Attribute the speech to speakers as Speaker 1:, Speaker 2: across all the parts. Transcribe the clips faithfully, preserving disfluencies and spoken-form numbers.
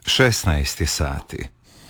Speaker 1: šesnaest sati.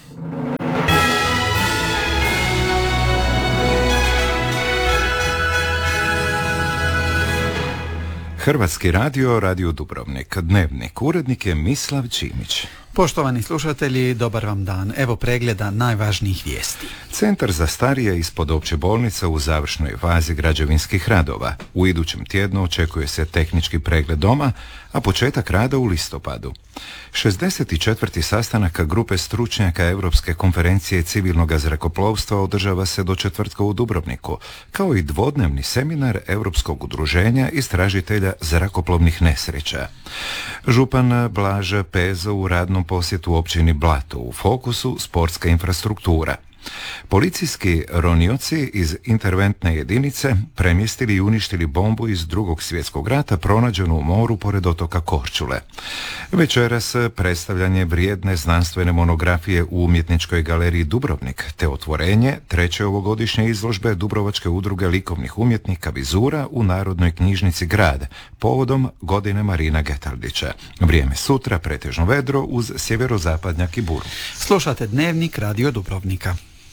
Speaker 1: Hrvatski radio, Radio Dubrovnik, Dnevnik, urednik je Mislav Čimić.
Speaker 2: Poštovani slušatelji, dobar vam dan. Evo pregleda najvažnijih vijesti.
Speaker 1: Centar za starije ispod opće bolnice u završnoj fazi građevinskih radova. U idućem tjednu očekuje se tehnički pregled doma, a početak rada u listopadu. šezdeset četvrti sastanak grupe stručnjaka Europske konferencije civilnog zrakoplovstva održava se do četvrtka u Dubrovniku, kao i dvodnevni seminar Europskog udruženja istražitelja zrakoplovnih nesreća. Župan Blaž Pezo u radnom posjetu općini Blato, u fokusu sportska infrastruktura. Policijski ronioci iz interventne jedinice premjestili i uništili bombu iz Drugog svjetskog rata pronađenu u moru pored otoka Korčule. Večeras predstavljanje vrijedne znanstvene monografije u Umjetničkoj galeriji Dubrovnik, te otvorenje treće ovogodišnje izložbe Dubrovačke udruge likovnih umjetnika Vizura u Narodnoj knjižnici Grad, povodom godine Marina Getaldića. Vrijeme sutra pretežno vedro uz sjeverozapadnjak i buru.
Speaker 2: Slušate Dnevnik Radio Dubrovnika.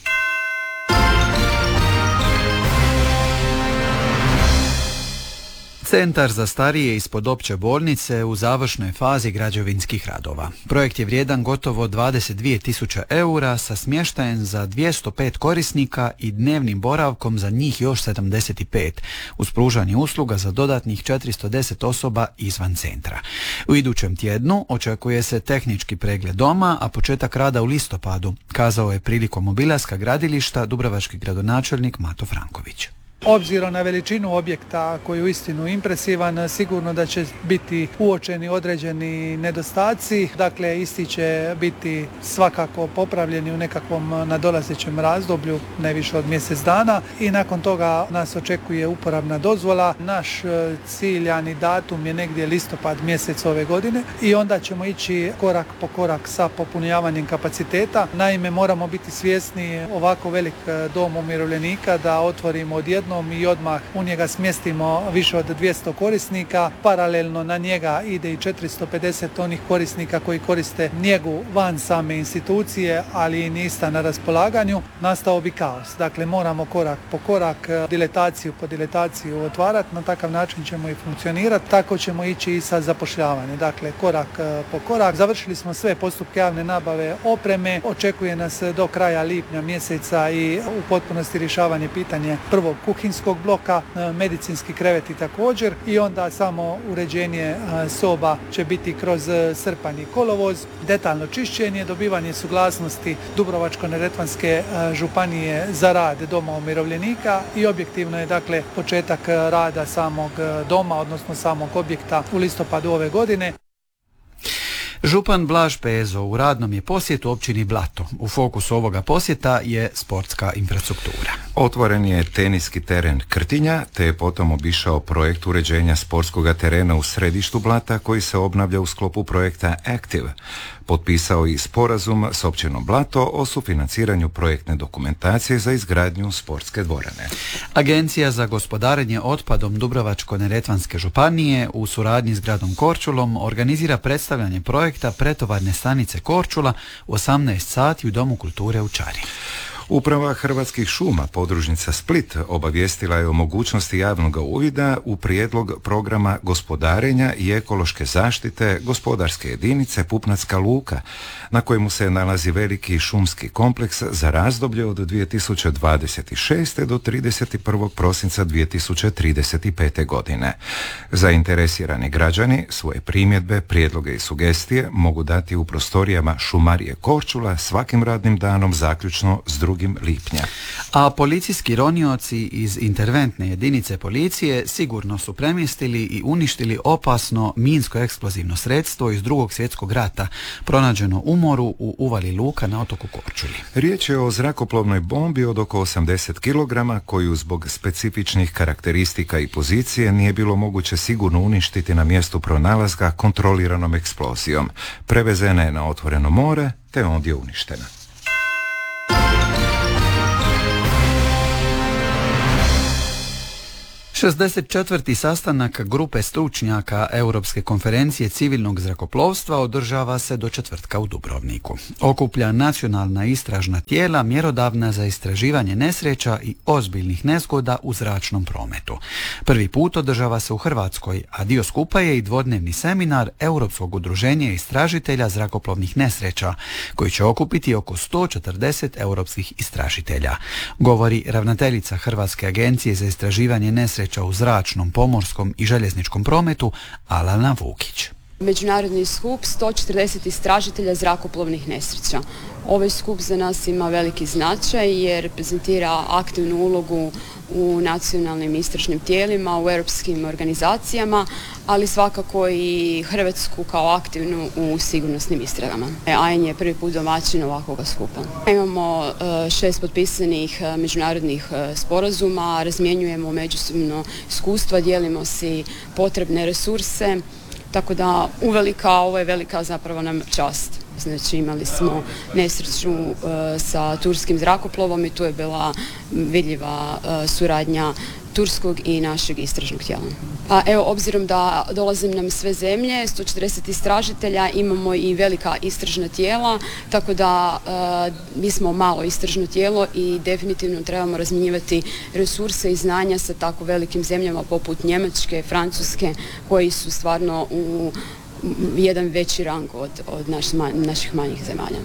Speaker 2: Centar za starije ispod opće bolnice u završnoj fazi građevinskih radova. Projekt je vrijedan gotovo dvadeset dvije tisuće eura sa smještajem za dvjesto pet korisnika i dnevnim boravkom za njih još sedamdeset pet, uz pružanje usluga za dodatnih četiristo deset osoba izvan centra. U idućem tjednu očekuje se tehnički pregled doma, a početak rada u listopadu, kazao je prilikom obilaska gradilišta dubrovački gradonačelnik Mato Franković.
Speaker 3: Obzirom na veličinu objekta koji je uistinu impresivan, sigurno da će biti uočeni određeni nedostaci, dakle isti će biti svakako popravljeni u nekakvom nadolazećem razdoblju, ne više od mjesec dana, i nakon toga nas očekuje uporabna dozvola. Naš ciljani datum je negdje listopad mjesec ove godine i onda ćemo ići korak po korak sa popunjavanjem kapaciteta. Naime, moramo biti svjesni ovako velik dom umirovljenika da otvorimo odjednom i odmah u njega smjestimo više od dvjesto korisnika. Paralelno na njega ide i četiristo pedeset onih korisnika koji koriste njegu van same institucije, ali i nista na raspolaganju. Nastao bi kaos. Dakle, moramo korak po korak, diletaciju po diletaciju otvarati. Na takav način ćemo i funkcionirati. Tako ćemo ići i sa zapošljavanjem. Dakle, korak po korak. Završili smo sve postupke javne nabave opreme. Očekuje nas do kraja lipnja mjeseca i u potpunosti rješavanje pitanje prvog kuhinskog bloka, medicinski kreveti također, i onda samo uređenje soba će biti kroz srpanj i kolovoz, detaljno čišćenje, dobivanje suglasnosti Dubrovačko-neretvanske županije za rad doma umirovljenika i objektivno je dakle početak rada samog doma, odnosno samog objekta u listopadu ove godine.
Speaker 2: Župan Blaž Pezo u radnom je posjetu općini Blato. U fokusu ovoga posjeta je sportska infrastruktura.
Speaker 1: Otvoren je teniski teren Krtinja, te je potom obišao projekt uređenja sportskog terena u središtu Blata koji se obnavlja u sklopu projekta Active. Potpisao i sporazum s općinom Blato o sufinanciranju projektne dokumentacije za izgradnju sportske dvorane.
Speaker 2: Agencija za gospodarenje otpadom Dubrovačko-neretvanske županije u suradnji s gradom Korčulom organizira predstavljanje projekta pretovarne stanice Korčula u osamnaest sati u Domu kulture u Čari.
Speaker 1: Uprava Hrvatskih šuma podružnica Split obavijestila je o mogućnosti javnog uvida u prijedlog programa gospodarenja i ekološke zaštite gospodarske jedinice Pupnatska luka, na kojemu se nalazi veliki šumski kompleks za razdoblje od dvije tisuće dvadeset šeste do trideset prvog prosinca dvije tisuće trideset pete. godine. Zainteresirani građani svoje primjedbe, prijedloge i sugestije mogu dati u prostorijama Šumarije Korčula svakim radnim danom zaključno s drugim lipnja.
Speaker 2: A policijski ronioci iz interventne jedinice policije sigurno su premjestili i uništili opasno minsko-eksplozivno sredstvo iz Drugog svjetskog rata, pronađeno u moru u uvali Luka na otoku Korčuli.
Speaker 1: Riječ je o zrakoplovnoj bombi od oko osamdeset kilograma koju zbog specifičnih karakteristika i pozicije nije bilo moguće sigurno uništiti na mjestu pronalaska kontroliranom eksplozijom. Prevezena je na otvoreno more te ondje uništena.
Speaker 2: šezdeset četvrti sastanak grupe stručnjaka Europske konferencije civilnog zrakoplovstva održava se do četvrtka u Dubrovniku. Okuplja nacionalna istražna tijela mjerodavna za istraživanje nesreća i ozbiljnih nezgoda u zračnom prometu. Prvi put održava se u Hrvatskoj, a dio skupa je i dvodnevni seminar Europskog udruženja istražitelja zrakoplovnih nesreća, koji će okupiti oko sto četrdeset europskih istražitelja, govori ravnateljica Hrvatske agencije za istraživanje nesreća u zračnom, pomorskom i željezničkom prometu Alana Vukić.
Speaker 4: Međunarodni skup sto četrdeset istražitelja zrakoplovnih nesreća. Ovaj skup za nas ima veliki značaj jer reprezentira aktivnu ulogu u nacionalnim istražnim tijelima, u europskim organizacijama, ali svakako i Hrvatsku kao aktivnu u sigurnosnim istragama. A N je prvi put domaćin ovakvog skupa. Imamo šest potpisanih međunarodnih sporazuma, razmjenjujemo međusobno iskustva, dijelimo si potrebne resurse, tako da uvelika ovo je velika zapravo nam čast. Znači imali smo nesreću uh, sa turskim zrakoplovom i tu je bila vidljiva uh, suradnja turskog i našeg istražnog tijela. A evo, obzirom da dolazim nam sve zemlje, sto četrdeset istražitelja, imamo i velika istražna tijela, tako da uh, mi smo malo istražno tijelo i definitivno trebamo razmjenjivati resurse i znanja sa tako velikim zemljama poput Njemačke, Francuske, koji su stvarno u jedan veći rang od, od naš, naših manjih zemalja.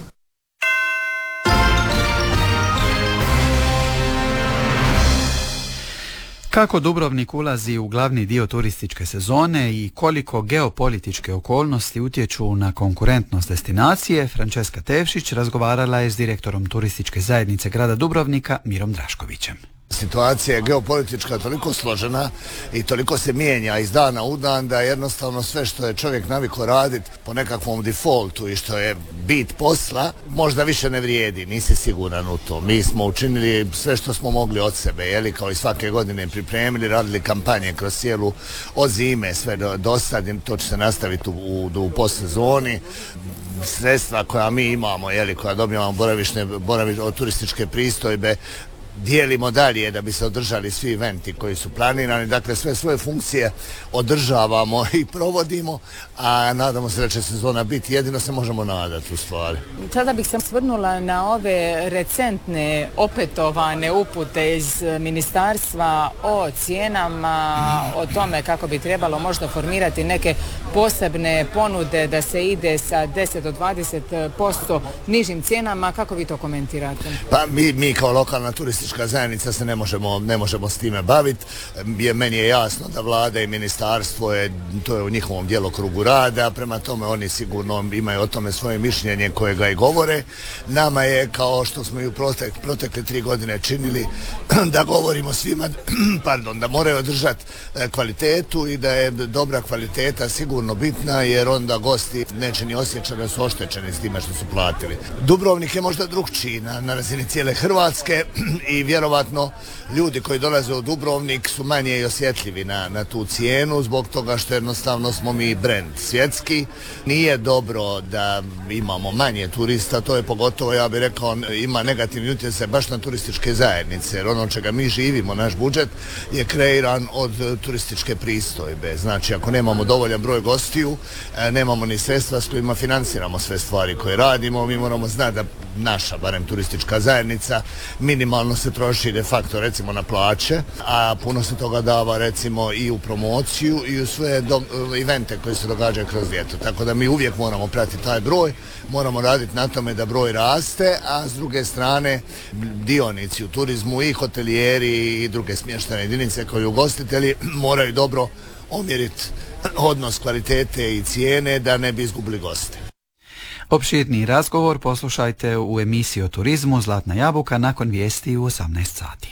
Speaker 2: Kako Dubrovnik ulazi u glavni dio turističke sezone i koliko geopolitičke okolnosti utječu na konkurentnost destinacije, Frančeska Tevšić razgovarala je s direktorom turističke zajednice grada Dubrovnika Mirom Draškovićem.
Speaker 5: Situacija je geopolitička toliko složena i toliko se mijenja iz dana u dan da jednostavno sve što je čovjek navikao raditi po nekakvom defaultu i što je bit posla možda više ne vrijedi, nisi siguran u to. Mi smo učinili sve što smo mogli od sebe, jeli, kao i svake godine pripremili, radili kampanje kroz cijelu od zime sve do, do sad, to će se nastaviti u, u, u postsezoni. Sredstva koja mi imamo, jeli, koja dobivamo boravišne, boravišne od turističke pristojbe, dijelimo dalje da bi se održali svi eventi koji su planirani, dakle sve svoje funkcije održavamo i provodimo, a nadamo se da će sezona biti, jedino se možemo nadati u stvari.
Speaker 6: Sada bih se svrnula na ove recentne opetovane upute iz ministarstva o cijenama, o tome kako bi trebalo možda formirati neke posebne ponude da se ide sa deset do dvadeset posto nižim cijenama. Kako vi to komentirate?
Speaker 5: Pa mi, mi kao lokalna turistička zajednica se ne možemo, ne možemo s time baviti. Je, meni je jasno da vlada i ministarstvo je, to je u njihovom djelokrugu rada, prema tome oni sigurno imaju o tome svoje mišljenje koje ga i govore. Nama je, kao što smo i u protek, protekle tri godine činili, da govorimo svima, pardon, da moraju održati kvalitetu i da je dobra kvaliteta sigurno bitna, jer onda gosti neće ni osjećati da su oštećeni s time što su platili. Dubrovnik je možda drugčiji na, na razini cijele Hrvatske i vjerovatno ljudi koji dolaze u Dubrovnik su manje i osjetljivi na, na tu cijenu zbog toga što jednostavno smo mi brend svjetski. Nije dobro da imamo manje turista, to je pogotovo, ja bih rekao, ima negativni utjecaj baš na turističke zajednice, jer ono čega mi živimo, naš budžet je kreiran od turističke pristojbe. Znači, ako nemamo dovoljan broj gostiju, nemamo ni sredstva s kojima financiramo sve stvari koje radimo, mi moramo znati da naša, barem turistička zajednica, minimalno se troši de facto recimo na plaće, a puno se toga dava recimo i u promociju i u sve do, evente koji se događaju kroz ljeto. Tako da mi uvijek moramo pratiti taj broj, moramo raditi na tome da broj raste, a s druge strane dionici u turizmu i hotelijeri i druge smještajne jedinice koji ugostitelji moraju dobro omjeriti odnos kvalitete i cijene da ne bi izgubili goste.
Speaker 2: Opširniji razgovor poslušajte u emisiji o turizmu Zlatna jabuka nakon vijesti u osamnaest sati.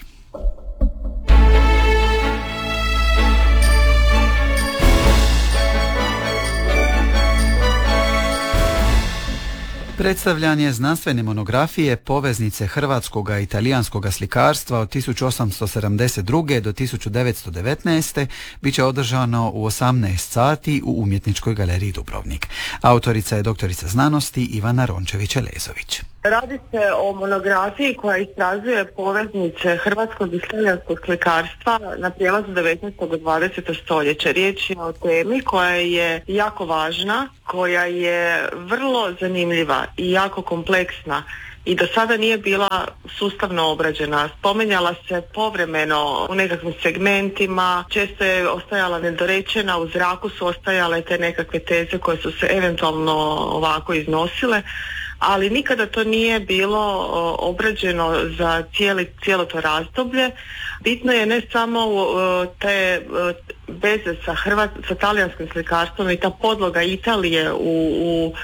Speaker 2: Predstavljanje znanstvene monografije Poveznice hrvatskog i italijanskog slikarstva od tisuću osamsto sedamdeset druge do tisuću devetsto devetnaeste bit će održano u osamnaest sati u Umjetničkoj galeriji Dubrovnik. Autorica je doktorica znanosti Ivana Rončević-Elezović.
Speaker 7: Radi se o monografiji koja istražuje poveznice hrvatskog i talijanskog slikarstva na prijelazu devetnaestog i dvadesetog stoljeća. Riječ je o temi koja je jako važna, koja je vrlo zanimljiva i jako kompleksna i do sada nije bila sustavno obrađena. Spomenjala se povremeno u nekakvim segmentima, često je ostajala nedorečena, u zraku su ostajale te nekakve teze koje su se eventualno ovako iznosile, ali nikada to nije bilo obrađeno za cijeli, cijelo to razdoblje. Bitno je ne samo te veze sa, Hrvat, sa talijanskim slikarstvom i ta podloga Italije u, u